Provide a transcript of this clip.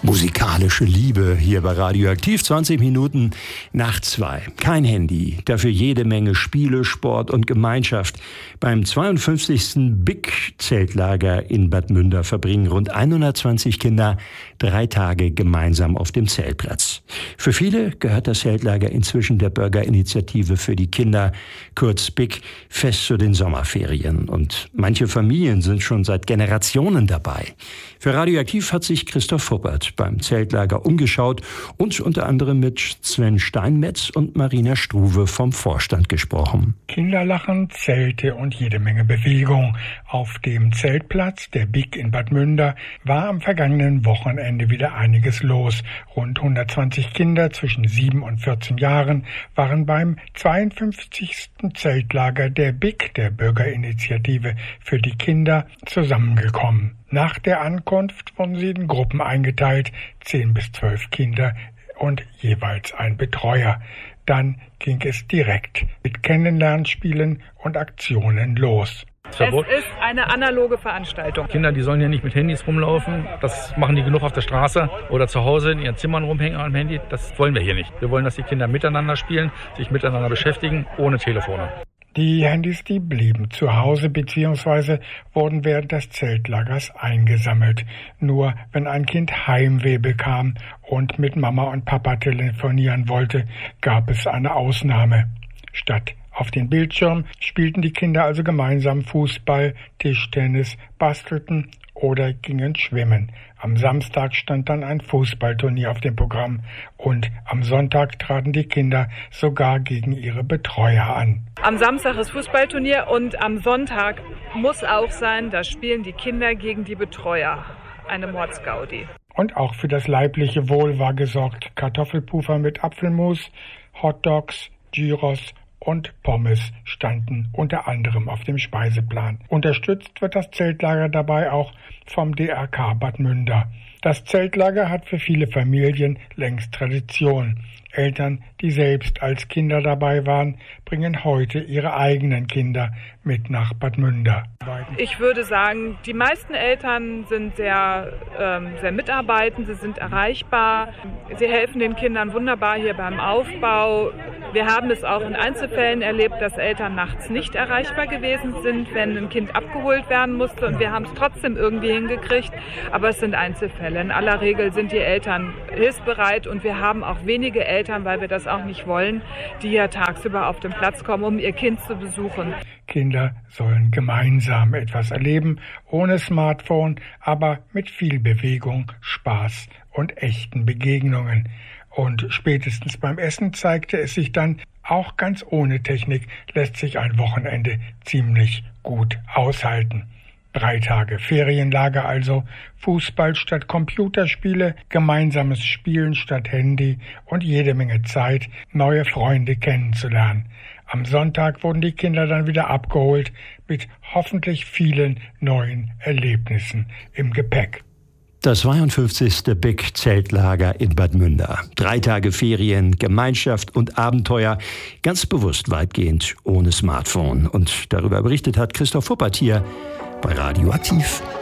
Musikalische Liebe hier bei Radioaktiv, 20 Minuten nach 2. Kein Handy, dafür jede Menge Spiele, Sport und Gemeinschaft. Beim 52. Big-Zeltlager in Bad Münder verbringen rund 120 Kinder 3 Tage gemeinsam auf dem Zeltplatz. Für viele gehört das Zeltlager inzwischen der Bürgerinitiative für die Kinder, kurz BIK, fest zu den Sommerferien. Und manche Familien sind schon seit Generationen dabei. Für Radioaktiv hat sich Christoph Fuppert beim Zeltlager umgeschaut und unter anderem mit Sven Steinmetz und Marina Struve vom Vorstand gesprochen. Kinderlachen, Zelte und jede Menge Bewegung. Auf dem Zeltplatz der BIK in Bad Münder war am vergangenen Wochenende wieder einiges los. Rund 120 Kinder zwischen 7 und 14 Jahren waren beim 52. Zeltlager der BIK, der Bürgerinitiative für die Kinder, zusammengekommen. Nach der Ankunft wurden sie in Gruppen eingeteilt, 10 bis 12 Kinder und jeweils ein Betreuer. Dann ging es direkt mit Kennenlernspielen und Aktionen los. Es ist eine analoge Veranstaltung. Kinder, die sollen ja nicht mit Handys rumlaufen. Das machen die genug auf der Straße oder zu Hause in ihren Zimmern rumhängen am Handy. Das wollen wir hier nicht. Wir wollen, dass die Kinder miteinander spielen, sich miteinander beschäftigen, ohne Telefone. Die Handys, die blieben zu Hause bzw. wurden während des Zeltlagers eingesammelt. Nur wenn ein Kind Heimweh bekam und mit Mama und Papa telefonieren wollte, gab es eine Ausnahme. Statt auf den Bildschirm spielten die Kinder also gemeinsam Fußball, Tischtennis, bastelten oder gingen schwimmen. Am Samstag stand dann ein Fußballturnier auf dem Programm und am Sonntag traten die Kinder sogar gegen ihre Betreuer an. Am Samstag ist Fußballturnier und am Sonntag muss auch sein, da spielen die Kinder gegen die Betreuer. Eine Mordsgaudi. Und auch für das leibliche Wohl war gesorgt. Kartoffelpuffer mit Apfelmus, Hotdogs, Gyros und Pommes standen unter anderem auf dem Speiseplan. Unterstützt wird das Zeltlager dabei auch vom DRK Bad Münder. Das Zeltlager hat für viele Familien längst Tradition. Eltern, die selbst als Kinder dabei waren, bringen heute ihre eigenen Kinder mit nach Bad Münder. Ich würde sagen, die meisten Eltern sind sehr mitarbeitend, sie sind erreichbar. Sie helfen den Kindern wunderbar hier beim Aufbau. Wir haben es auch in Einzelfällen erlebt, dass Eltern nachts nicht erreichbar gewesen sind, wenn ein Kind abgeholt werden musste. Und wir haben es trotzdem irgendwie hingekriegt. Aber es sind Einzelfälle. In aller Regel sind die Eltern hilfsbereit und wir haben auch wenige Eltern, weil wir das auch nicht wollen, die ja tagsüber auf den Platz kommen, um ihr Kind zu besuchen. Kinder sollen gemeinsam etwas erleben, ohne Smartphone, aber mit viel Bewegung, Spaß und echten Begegnungen. Und spätestens beim Essen zeigte es sich dann, auch ganz ohne Technik lässt sich ein Wochenende ziemlich gut aushalten. 3 Tage Ferienlager also, Fußball statt Computerspiele, gemeinsames Spielen statt Handy und jede Menge Zeit, neue Freunde kennenzulernen. Am Sonntag wurden die Kinder dann wieder abgeholt mit hoffentlich vielen neuen Erlebnissen im Gepäck. Das 52. BIK-Zeltlager in Bad Münder. 3 Tage Ferien, Gemeinschaft und Abenteuer, ganz bewusst weitgehend ohne Smartphone. Und darüber berichtet hat Christoph Fuppert hier bei Radioaktiv.